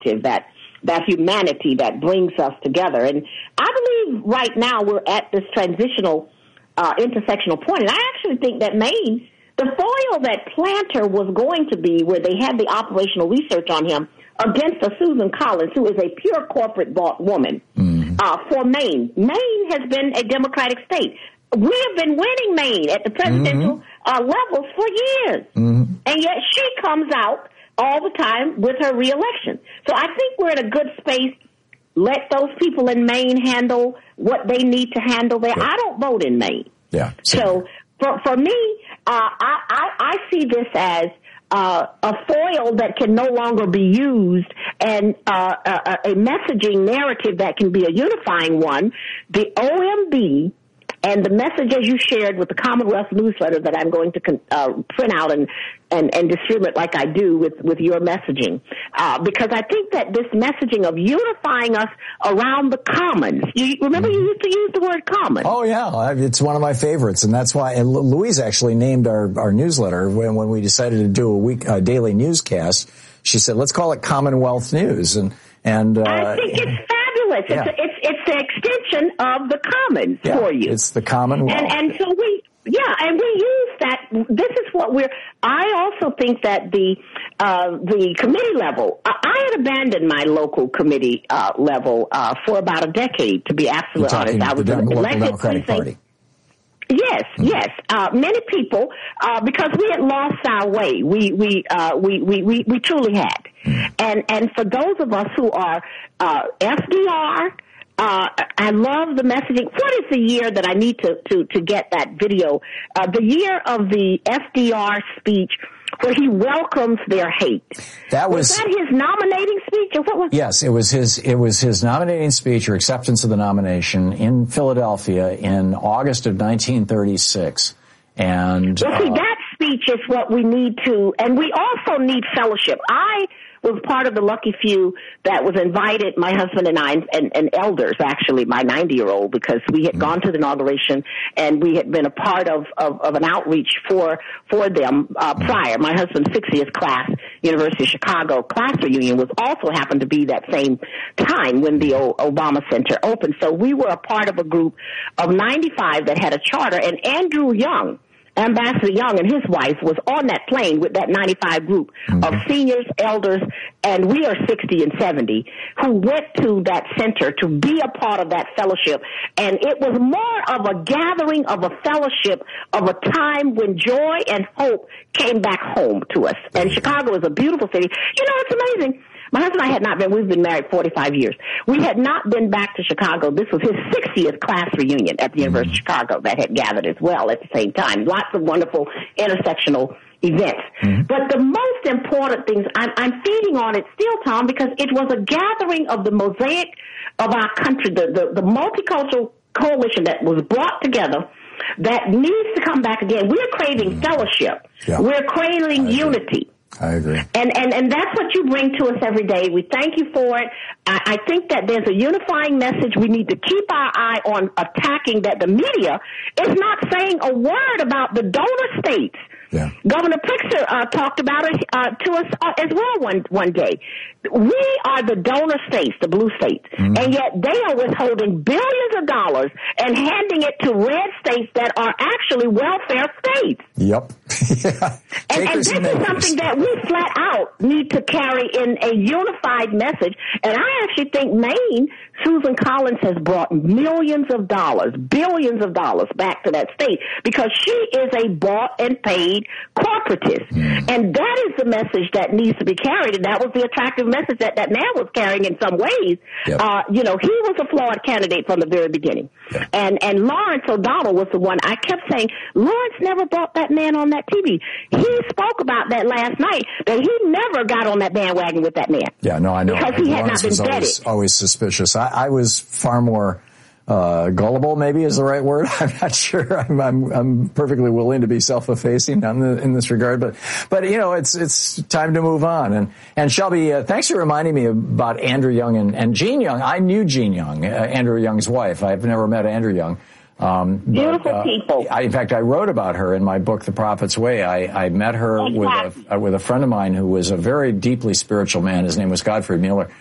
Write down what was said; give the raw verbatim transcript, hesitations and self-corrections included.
that that humanity that brings us together. And I believe right now we're at this transitional, uh, intersectional point. And I actually think that Maine, the foil that Planter was going to be, where they had the operational research on him, against a Susan Collins, who is a pure corporate bought woman, mm-hmm. uh, for Maine. Maine has been a Democratic state. We have been winning Maine at the presidential mm-hmm. uh, levels for years. Mm-hmm. And yet she comes out all the time with her reelection. So I think we're in a good space. Let those people in Maine handle what they need to handle there. Yeah. I don't vote in Maine. Yeah. So for, for me, uh, I, I, I see this as Uh, a foil that can no longer be used, and uh, a, a messaging narrative that can be a unifying one. The O M B and the message as you shared with the Commonwealth newsletter that I'm going to uh, print out and, and, and distribute like I do with, with your messaging. Uh, because I think that this messaging of unifying us around the commons, you remember you used to use the word common. Oh, yeah. It's one of my favorites. And that's why, and Louise actually named our, our newsletter when, when we decided to do a week, a daily newscast. She said, let's call it Commonwealth News. And, and, uh, I think it's fabulous. Yeah. It's, it's, it's the extension of the commons yeah, for you. It's the Commonwealth. And, and so we, yeah, and we use that. This is what we're, I also think that the, uh, the committee level, I, I had abandoned my local committee, uh, level, uh, for about a decade, to be absolutely honest. I was the an elected Democratic Party. Yes, yes. Uh, many people, uh, because we had lost our way. We, we, uh, we, we, we, we truly had. And, and for those of us who are, uh, F D R, uh, I love the messaging. What is the year that I need to, to, to get that video? Uh, the year of the F D R speech where he welcomes their hate. That was, was that his nominating speech or what was? Yes, it was his, it was his nominating speech or acceptance of the nomination in Philadelphia in August of nineteen thirty-six. And, well, see, uh, that speech is what we need to, and we also need fellowship. I was part of the lucky few that was invited, my husband and I, and, and elders, actually, my ninety-year-old, because we had mm-hmm. gone to the inauguration and we had been a part of, of, of an outreach for for them uh, prior. My husband's sixtieth class, University of Chicago class reunion was also happened to be that same time when the o- Obama Center opened. So we were a part of a group of ninety-five that had a charter, and Andrew Young, Ambassador Young and his wife was on that plane with that ninety-five group mm-hmm. of seniors, elders, and we are sixty and seventy, who went to that center to be a part of that fellowship. And it was more of a gathering of a fellowship of a time when joy and hope came back home to us. And Chicago is a beautiful city. You know, it's amazing. My husband and I had not been, we've been married forty-five years. We had not been back to Chicago. This was his sixtieth class reunion at the University of Chicago that had gathered as well at the same time. Lots of wonderful intersectional events. Mm-hmm. But the most important things, I'm, I'm feeding on it still, Tom, because it was a gathering of the mosaic of our country, the, the, the multicultural coalition that was brought together that needs to come back again. We're craving mm-hmm. fellowship. Yeah. We're craving unity. I agree. And, and, and that's what you bring to us every day. We thank you for it. I, I think that there's a unifying message. We need to keep our eye on attacking that the media is not saying a word about the donor states. Yeah. Governor Pritzker uh, talked about it uh, to us uh, as well one one day. We are the donor states, the blue states, mm-hmm. and yet they are withholding billions of dollars and handing it to red states that are actually welfare states. Yep. yeah. And, and this is something that we flat out need to carry in a unified message. And I actually think Maine, Susan Collins has brought millions of dollars, billions of dollars back to that state because she is a bought and paid corporatist. Mm. And that is the message that needs to be carried. And that was the attractive message that that man was carrying in some ways. Yep. Uh, you know, he was a flawed candidate from the very beginning. Yep. And, and Lawrence O'Donnell was the one. I kept saying, Lawrence never brought that man on that T V. He spoke about that last night, that he never got on that bandwagon with that man. Yeah, no, I know. Because he Lawrence had not been was vetted. Always, always suspicious. I, I was far more uh gullible, maybe is the right word. I'm not sure. I'm I'm, I'm perfectly willing to be self-effacing in, the, in this regard, but but you know, it's it's time to move on. And and Shelby, uh, thanks for reminding me about Andrew Young and, and Gene Young. I knew Gene Young, uh, Andrew Young's wife. I've never met Andrew Young. Um, Beautiful but, uh, people. I, in fact, I wrote about her in my book, The Prophet's Way. I, I met her exactly. with a, with a friend of mine who was a very deeply spiritual man. His name was Godfrey Mueller.